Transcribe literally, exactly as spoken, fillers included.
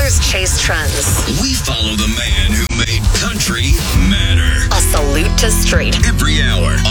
rumors, chase trends. We follow the man who made country matter. A salute to Street. Every hour